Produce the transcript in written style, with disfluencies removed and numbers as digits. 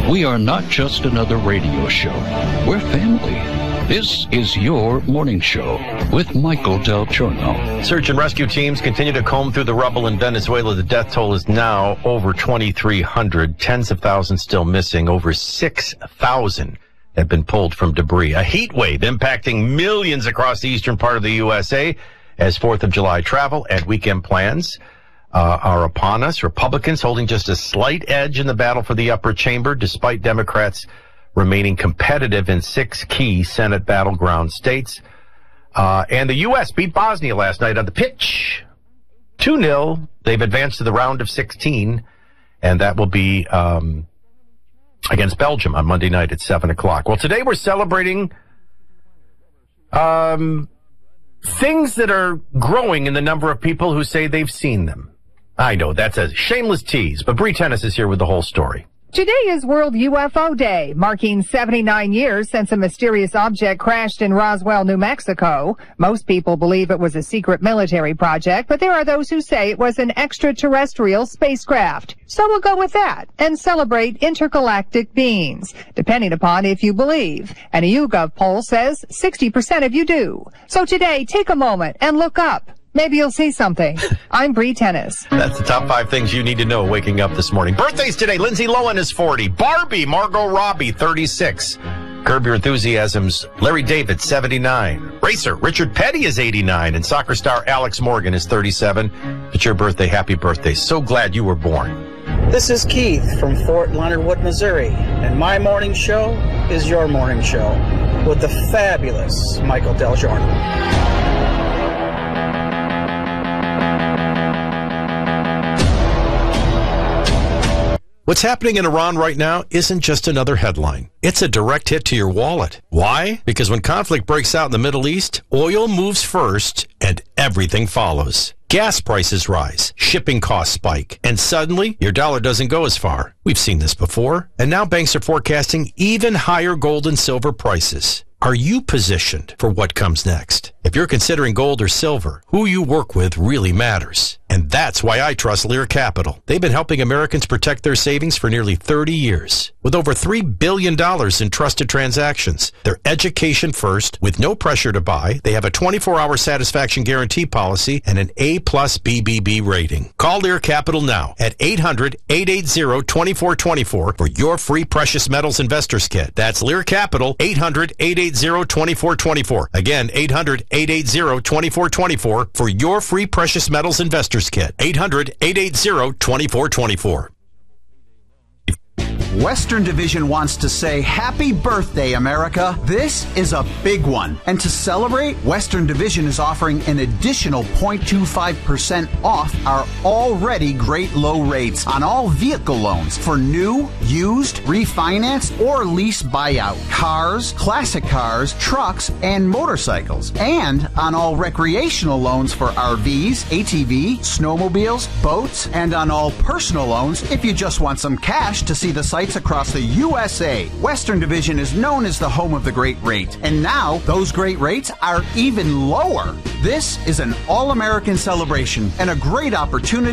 We are not just another radio show. We're family. This is your morning show with Michael Del Giorno. Search and rescue teams continue to comb through the rubble in Venezuela. The death toll is now over 2,300. Tens of thousands still missing. Over 6,000 have been pulled from debris. A heat wave impacting millions across the eastern part of the USA as 4th of July travel and weekend plans are upon us. Republicans holding just a slight edge in the battle for the upper chamber, despite Democrats remaining competitive in 6 key Senate battleground states. And the U.S. beat Bosnia last night on the pitch. 2-0. They've advanced to the round of 16, and that will be against Belgium on Monday night at 7 o'clock. Well, today we're celebrating things that are growing in the number of people who say they've seen them. I know, that's a shameless tease, but Bree Tennis is here with the whole story. Today is World UFO Day, marking 79 years since a mysterious object crashed in Roswell, New Mexico. Most people believe it was a secret military project, but there are those who say it was an extraterrestrial spacecraft. So we'll go with that and celebrate intergalactic beings, depending upon if you believe. And a YouGov poll says 60% of you do. So today, take a moment and look up. Maybe you'll see something. I'm Bree Tennis. That's the top 5 things you need to know waking up this morning. Birthdays today. Lindsay Lohan is 40. Barbie, Margot Robbie, 36. Curb Your Enthusiasm's Larry David, 79. Racer, Richard Petty is 89. And soccer star Alex Morgan is 37. It's your birthday. Happy birthday. So glad you were born. This is Keith from Fort Leonard Wood, Missouri. And my morning show is your morning show with the fabulous Michael Del Giorno. What's happening in Iran right now isn't just another headline. It's a direct hit to your wallet. Why? Because when conflict breaks out in the Middle East, oil moves first and everything follows. Gas prices rise, shipping costs spike, and suddenly your dollar doesn't go as far. We've seen this before, and now banks are forecasting even higher gold and silver prices. Are you positioned for what comes next? If you're considering gold or silver, who you work with really matters. And that's why I trust Lear Capital. They've been helping Americans protect their savings for nearly 30 years. With over $3 billion in trusted transactions, they're education first, with no pressure to buy. They have a 24-hour satisfaction guarantee policy and an A+ BBB rating. Call Lear Capital now at 800-880-2424 for your free precious metals investors kit. That's Lear Capital, 800-880-2424. Again, 800-880-2424 for your free precious metals investors kit. 800-880-2424. Western Division wants to say happy birthday, America. This is a big one. And to celebrate, Western Division is offering an additional 0.25% off our already great low rates on all vehicle loans for new, used, refinanced, or lease buyout. Cars, classic cars, trucks, and motorcycles. And on all recreational loans for RVs, ATV, snowmobiles, boats, and on all personal loans if you just want some cash to see the sights across the USA. Western Division is known as the home of the great rate, and now those great rates are even lower. This is an all-American celebration and a great opportunity